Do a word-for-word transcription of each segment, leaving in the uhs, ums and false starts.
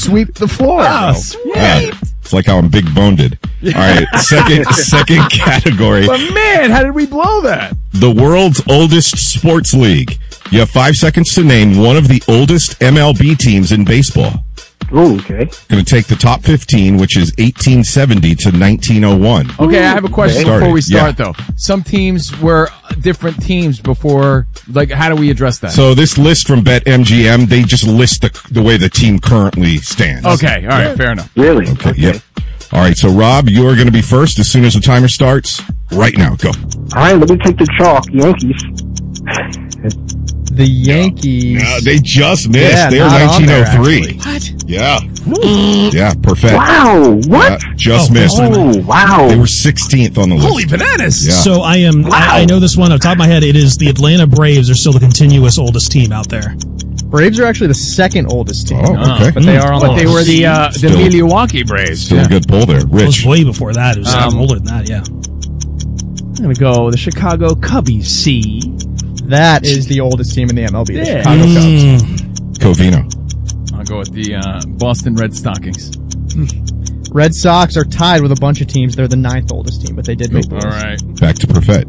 sweep the floor. Oh, sweet. Yeah. It's like how I'm big boned. All right, second second category. But man, how did we blow that? The world's oldest sports league. You have five seconds to name one of the oldest M L B teams in baseball. Oh, okay. Going to take the top fifteen, which is eighteen seventy to nineteen oh one. Okay, I have a question Started, before we start, yeah. though. Some teams were different teams before. Like, how do we address that? So this list from BetMGM, they just list the the way the team currently stands. Okay, all right, fair enough. Really? Okay, yep. All right, so Rob, you are going to be first as soon as the timer starts. Right now, go. All right, let me take the chalk. Yankees. The Yankees. Yeah, they just missed. Yeah, They're not on nineteen there, oh three. actually. What? Yeah. Yeah, perfect. Wow, what? Yeah, just Oh, missed. Oh, wow. They were sixteenth on the list. Holy bananas! Yeah. So I am. I, I know this one off the top of my head. It is the Atlanta Braves are still the continuous oldest team out there. Braves are actually the second oldest team. Oh, okay. But they are on But the they list. were the uh, the Still- Milwaukee Braves. Still Yeah. a good pull there. It was Rich. way before that. It was Um, older than that. Yeah. I'm gonna go the Chicago Cubbies. C. That is the oldest team in the M L B, the Yeah. Chicago Cubs. Mm, Covino. I'll go with the uh, Boston Red Stockings. Red Sox are tied with a bunch of teams. They're the ninth oldest team, but they did make the All list. right. Back to Perfett.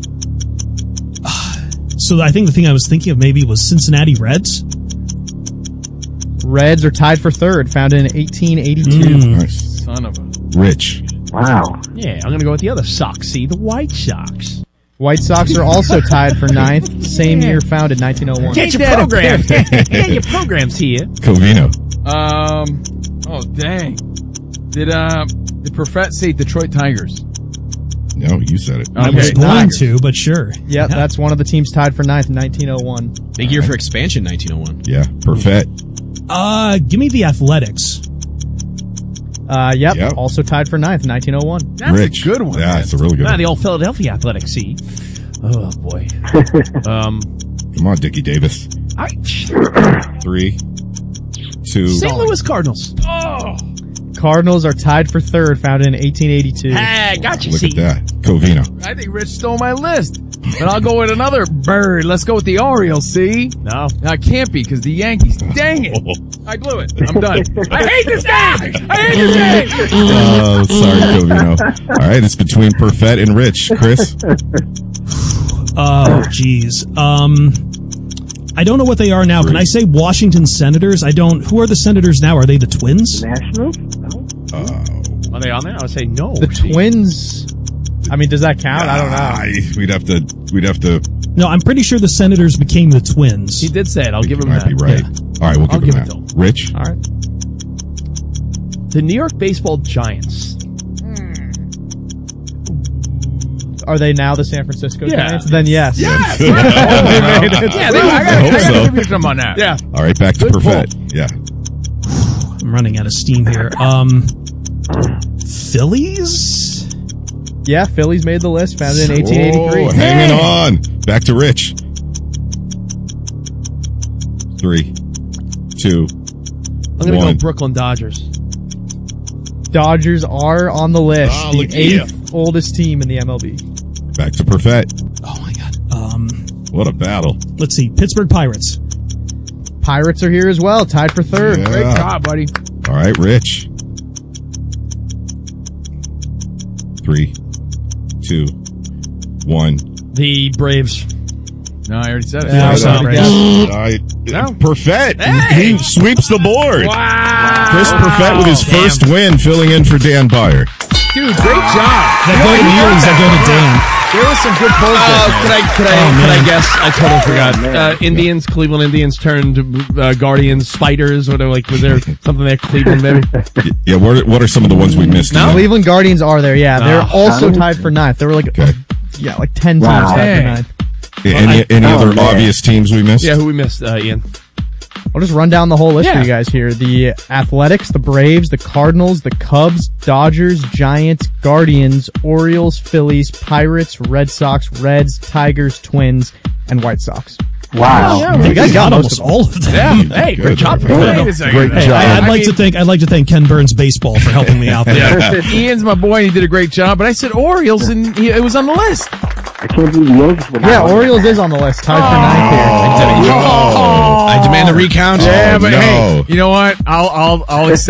so I think the thing I was thinking of maybe was Cincinnati Reds. Reds are tied for third, founded in eighteen eighty-two. Mm. Nice. Son of a. Rich. Wow. Yeah, I'm gonna go with the other Sox. C. The White Sox. White Sox are also tied for ninth, same year founded, nineteen oh one. Get your programs. Get your programs here. Covino. Um. Oh dang. Did uh did Perfett say Detroit Tigers? No, you said it. I was Okay. going Tigers. to, but sure. Yeah, that's one of the teams tied for ninth in nineteen oh one. Big year for expansion, nineteen oh one. Yeah, Perfett. Uh, give me the Athletics. Uh, yep, Yep. also tied for ninth in nineteen oh one. That's Rich. a good one. Yeah, man. it's a really good Ah, one. the old Philadelphia Athletics. C. Oh boy. um. Come on, Dickie Davis. I, Three, two, Saint Louis Cardinals. Oh. Cardinals are tied for third, founded in eighteen eighty-two. Hey, got you. look C. at that. Covino. I think Rich stole my list. But I'll go with another bird. Let's go with the Orioles, see? No. I can't be because the Yankees. Dang it. I blew it. I'm done. I hate this guy. I hate this game. Oh, sorry, Covino. All right, it's between Perfett and Rich. Chris? Oh, geez. Um, I don't know what they are now. Can I say Washington Senators? I don't. Who are the Senators now? Are they the Twins? Nationals? No. Oh. Are they on there? I would say no. The Twins. I mean, does that count? I don't know. Ah, we'd have to, we'd have to, No, I'm pretty sure the Senators became the Twins. He did say it. I'll give you him might that. be right. Yeah. All right, we'll I'll give him give it that. to him. Rich? All right. The New York Baseball Giants. Are they now the San Francisco Yeah. Giants? Then yes. Yes! Oh, yeah, wow. they, I I got hope to so. give them on that. Yeah. All right, back to Good Perfett. Yeah. I'm running out of steam here. Um, Phillies? Yeah, Phillies made the list, founded in eighteen eighty-three. Oh, hanging on. Back to Rich. Three, two, I'm going to go one. Brooklyn Dodgers. Dodgers are on the list, Oh, the look at you. eighth oldest team in the M L B. Back to Perfett. Oh my God. Um, What a battle. let's see. Pittsburgh Pirates. Pirates are here as well, tied for third. Yeah. Great job, buddy. All right, Rich. Three, two, one. The Braves. No, I already said it. Yeah, it's not yeah. right. All right. No. Perfett. Hey! He sweeps the board. Wow. Chris Perfett with his Damn. first win, filling in for Dan Byer. Dude, great job. That go to you or does that go to Dan? There was some good polls. Oh, could I, could I, Oh, could I man. guess? I totally forgot. man. Uh, Indians, Cleveland Indians turned uh, Guardians, Spiders, or like, was there something there, Cleveland, maybe? Yeah, what are, what are some of the ones we missed? The Ian? Cleveland Guardians are there, yeah. They're Oh. also tied for ninth. There were like, Okay. yeah, like ten teams Wow. tied for Dang. ninth. Yeah, any any Oh, other man. obvious teams we missed? Yeah, who we missed, uh, Ian? I'll just run down the whole list Yeah. for you guys here. The Athletics, the Braves, the Cardinals, the Cubs, Dodgers, Giants, Guardians, Orioles, Phillies, Pirates, Red Sox, Reds, Tigers, Twins, and White Sox. Wow. You guys got most almost of them. all of them. Yeah. Hey, Good. great job. Good. Wait a second. Great Hey, job. I, I'd I like mean- to thank I'd like to thank Ken Burns Baseball for helping me out there. Yeah. Ian's my boy, and he did a great job. But I said Orioles, and he, it was on the list. I can't believe the Yankees were not Yeah, on Orioles is on the list, tied for ninth here. I demand a recount. Yeah, Oh, but no. hey, you know what? I'll I'll I'll accept